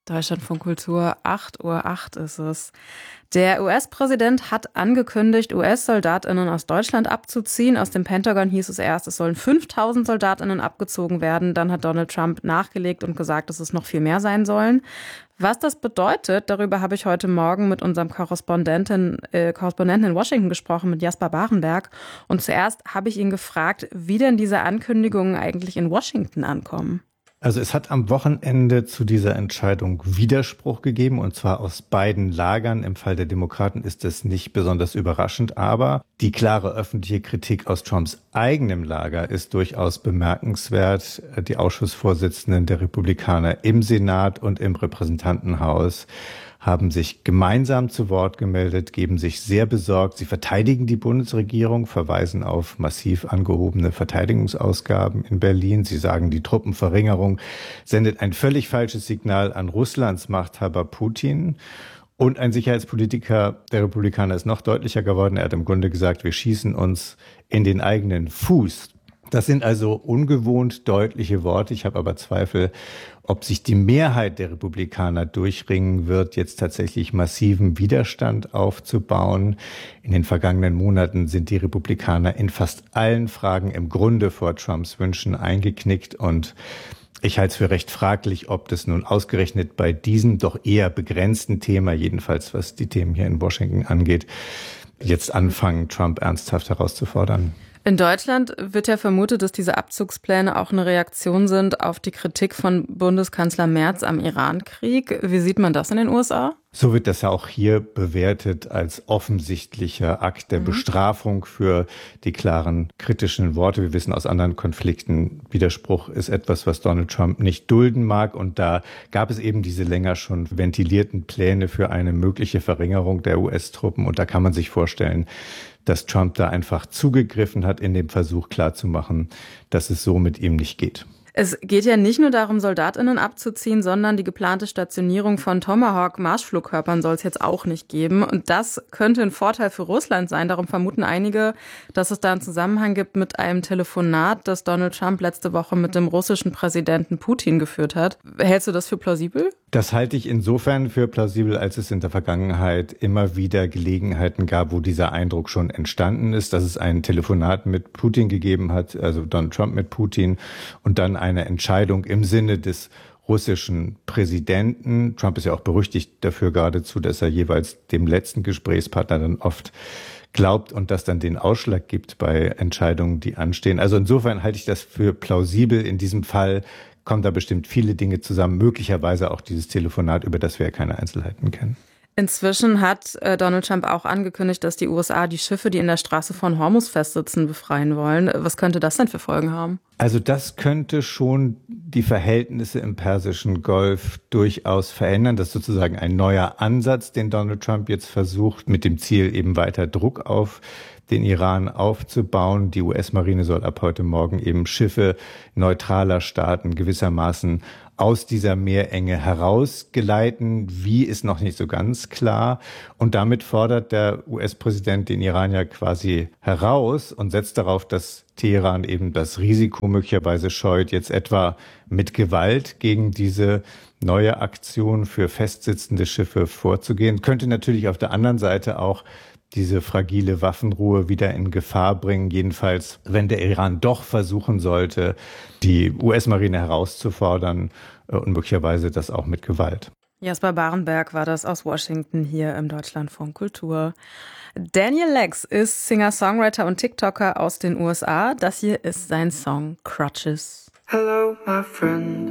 Deutschlandfunk Kultur, 8:08 Uhr ist es. Der US-Präsident hat angekündigt, US-SoldatInnen aus Deutschland abzuziehen. Aus dem Pentagon hieß es erst, es sollen 5.000 SoldatInnen abgezogen werden. Dann hat Donald Trump nachgelegt und gesagt, dass es noch viel mehr sein sollen. Was das bedeutet, darüber habe ich heute Morgen mit unserem Korrespondenten in Washington gesprochen, mit Jasper Barenberg. Und zuerst habe ich ihn gefragt, wie denn diese Ankündigungen eigentlich in Washington ankommen. Also es hat am Wochenende zu dieser Entscheidung Widerspruch gegeben, und zwar aus beiden Lagern. Im Fall der Demokraten ist es nicht besonders überraschend, aber die klare öffentliche Kritik aus Trumps eigenem Lager ist durchaus bemerkenswert. Die Ausschussvorsitzenden der Republikaner im Senat und im Repräsentantenhaus haben sich gemeinsam zu Wort gemeldet, geben sich sehr besorgt. Sie verteidigen die Bundesregierung, verweisen auf massiv angehobene Verteidigungsausgaben in Berlin. Sie sagen, die Truppenverringerung sendet ein völlig falsches Signal an Russlands Machthaber Putin. Und ein Sicherheitspolitiker der Republikaner ist noch deutlicher geworden. Er hat im Grunde gesagt, wir schießen uns in den eigenen Fuß. Das sind also ungewohnt deutliche Worte. Ich habe aber Zweifel, ob sich die Mehrheit der Republikaner durchringen wird, jetzt tatsächlich massiven Widerstand aufzubauen. In den vergangenen Monaten sind die Republikaner in fast allen Fragen im Grunde vor Trumps Wünschen eingeknickt, und ich halte es für recht fraglich, ob das nun ausgerechnet bei diesem doch eher begrenzten Thema, jedenfalls was die Themen hier in Washington angeht, jetzt anfangen, Trump ernsthaft herauszufordern. In Deutschland wird ja vermutet, dass diese Abzugspläne auch eine Reaktion sind auf die Kritik von Bundeskanzler Merz am Iran-Krieg. Wie sieht man das in den USA? So wird das ja auch hier bewertet als offensichtlicher Akt der Bestrafung für die klaren kritischen Worte. Wir wissen aus anderen Konflikten, Widerspruch ist etwas, was Donald Trump nicht dulden mag. Und da gab es eben diese länger schon ventilierten Pläne für eine mögliche Verringerung der US-Truppen. Und da kann man sich vorstellen, dass Trump da einfach zugegriffen hat in dem Versuch klarzumachen, dass es so mit ihm nicht geht. Es geht ja nicht nur darum, SoldatInnen abzuziehen, sondern die geplante Stationierung von Tomahawk-Marschflugkörpern soll es jetzt auch nicht geben. Und das könnte ein Vorteil für Russland sein. Darum vermuten einige, dass es da einen Zusammenhang gibt mit einem Telefonat, das Donald Trump letzte Woche mit dem russischen Präsidenten Putin geführt hat. Hältst du das für plausibel? Das halte ich insofern für plausibel, als es in der Vergangenheit immer wieder Gelegenheiten gab, wo dieser Eindruck schon entstanden ist, dass es ein Telefonat mit Putin gegeben hat, also Donald Trump mit Putin, und dann eine Entscheidung im Sinne des russischen Präsidenten. Trump ist ja auch berüchtigt dafür geradezu, dass er jeweils dem letzten Gesprächspartner dann oft glaubt und das dann den Ausschlag gibt bei Entscheidungen, die anstehen. Also insofern halte ich das für plausibel. In diesem Fall kommen da bestimmt viele Dinge zusammen, möglicherweise auch dieses Telefonat, über das wir ja keine Einzelheiten kennen. Inzwischen hat Donald Trump auch angekündigt, dass die USA die Schiffe, die in der Straße von Hormuz festsitzen, befreien wollen. Was könnte das denn für Folgen haben? Also das könnte schon die Verhältnisse im Persischen Golf durchaus verändern. Das ist sozusagen ein neuer Ansatz, den Donald Trump jetzt versucht, mit dem Ziel, eben weiter Druck auf den Iran aufzubauen. Die US-Marine soll ab heute Morgen eben Schiffe neutraler Staaten gewissermaßen aus dieser Meerenge herausgeleiten. Wie, ist noch nicht so ganz klar. Und damit fordert der US-Präsident den Iran ja quasi heraus und setzt darauf, dass Teheran eben das Risiko möglicherweise scheut, jetzt etwa mit Gewalt gegen diese neue Aktion für festsitzende Schiffe vorzugehen. Könnte natürlich auf der anderen Seite auch diese fragile Waffenruhe wieder in Gefahr bringen. Jedenfalls, wenn der Iran doch versuchen sollte, die US-Marine herauszufordern und möglicherweise das auch mit Gewalt. Jasper Barenberg war das aus Washington hier im Deutschlandfunk Kultur. Daniel Lex ist Singer-Songwriter und TikToker aus den USA. Das hier ist sein Song Crutches. Hello, my friend.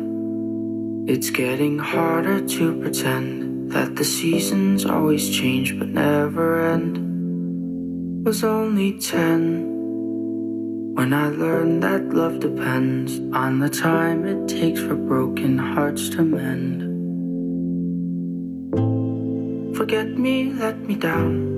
It's getting harder to pretend that the seasons always change but never end. Was only 10 when I learned that love depends on the time it takes for broken hearts to mend. Forget me, let me down.